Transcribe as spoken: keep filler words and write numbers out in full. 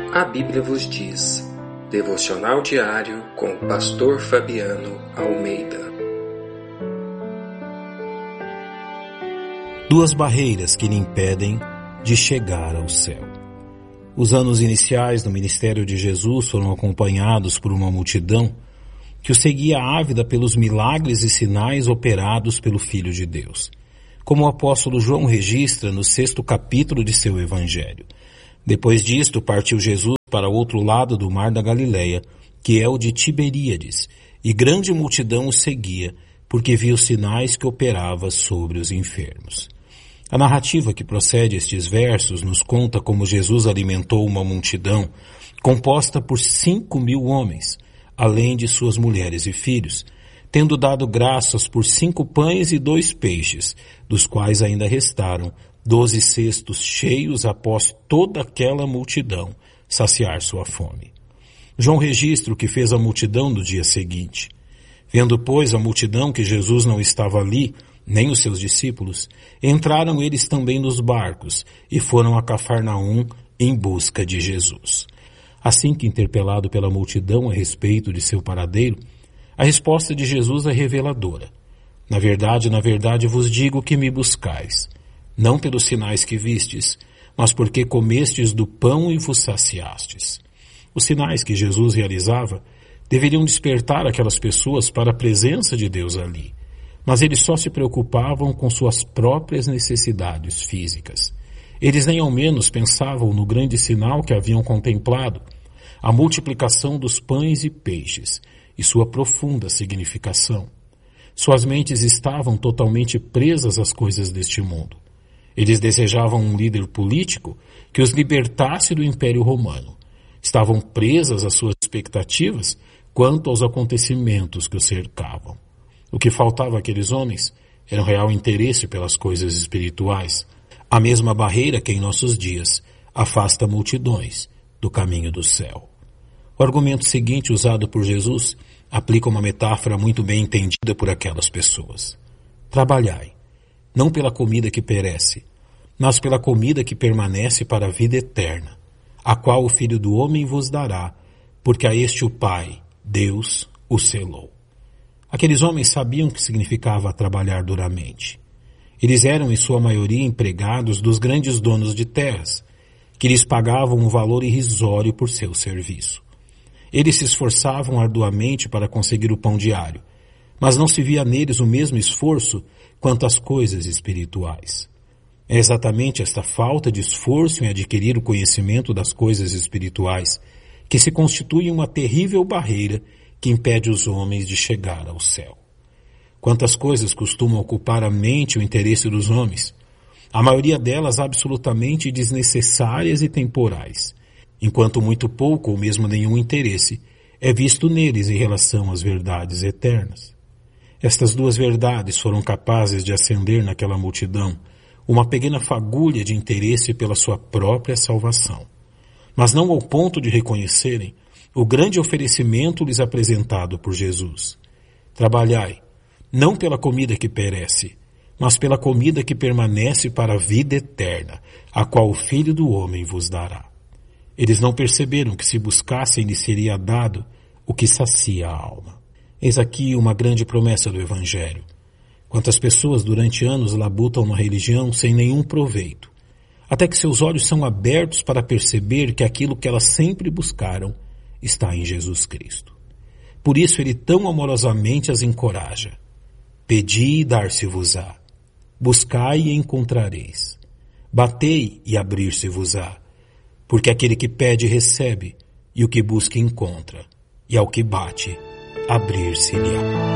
A Bíblia vos diz. Devocional diário com o pastor Fabiano Almeida. Duas barreiras que lhe impedem de chegar ao céu. Os anos iniciais do ministério de Jesus foram acompanhados por uma multidão que o seguia ávida pelos milagres e sinais operados pelo Filho de Deus. Como o apóstolo João registra no sexto capítulo de seu evangelho. Depois disto, partiu Jesus para outro lado do mar da Galileia, que é o de Tiberíades, e grande multidão o seguia, porque via os sinais que operava sobre os enfermos. A narrativa que procede estes versos nos conta como Jesus alimentou uma multidão composta por cinco mil homens, além de suas mulheres e filhos, tendo dado graças por cinco pães e dois peixes, dos quais ainda restaram doze cestos cheios após toda aquela multidão saciar sua fome. João registra o que fez a multidão no dia seguinte. Vendo, pois, a multidão que Jesus não estava ali, nem os seus discípulos, entraram eles também nos barcos e foram a Cafarnaum em busca de Jesus. Assim que interpelado pela multidão a respeito de seu paradeiro, a resposta de Jesus é reveladora. Na verdade, na verdade vos digo que me buscais, não pelos sinais que vistes, mas porque comestes do pão e vos saciastes. Os sinais que Jesus realizava deveriam despertar aquelas pessoas para a presença de Deus ali, mas eles só se preocupavam com suas próprias necessidades físicas. Eles nem ao menos pensavam no grande sinal que haviam contemplado, a multiplicação dos pães e peixes, e sua profunda significação. Suas mentes estavam totalmente presas às coisas deste mundo. Eles desejavam um líder político que os libertasse do Império Romano. Estavam presas às suas expectativas quanto aos acontecimentos que os cercavam. O que faltava àqueles homens era um real interesse pelas coisas espirituais, a mesma barreira que em nossos dias afasta multidões do caminho do céu. O argumento seguinte usado por Jesus aplica uma metáfora muito bem entendida por aquelas pessoas. Trabalhai, não pela comida que perece, mas pela comida que permanece para a vida eterna, a qual o Filho do Homem vos dará, porque a este o Pai, Deus, o selou. Aqueles homens sabiam o que significava trabalhar duramente. Eles eram, em sua maioria, empregados dos grandes donos de terras, que lhes pagavam um valor irrisório por seu serviço. Eles se esforçavam arduamente para conseguir o pão diário, mas não se via neles o mesmo esforço quanto às coisas espirituais. É exatamente esta falta de esforço em adquirir o conhecimento das coisas espirituais que se constitui uma terrível barreira que impede os homens de chegar ao céu. Quantas coisas costumam ocupar a mente e o interesse dos homens, a maioria delas absolutamente desnecessárias e temporais, enquanto muito pouco ou mesmo nenhum interesse é visto neles em relação às verdades eternas. Estas duas verdades foram capazes de acender naquela multidão uma pequena fagulha de interesse pela sua própria salvação, mas não ao ponto de reconhecerem o grande oferecimento lhes apresentado por Jesus. Trabalhai, não pela comida que perece, mas pela comida que permanece para a vida eterna, a qual o Filho do Homem vos dará. Eles não perceberam que se buscassem lhes seria dado o que sacia a alma. Eis aqui uma grande promessa do Evangelho. Quantas pessoas durante anos labutam na religião sem nenhum proveito, até que seus olhos são abertos para perceber que aquilo que elas sempre buscaram está em Jesus Cristo. Por isso ele tão amorosamente as encoraja. Pedi e dar-se-vos-á. Buscai e encontrareis. Batei e abrir-se-vos-á. Porque aquele que pede recebe, e o que busca encontra, e ao que bate, abrir-se-lhe-á.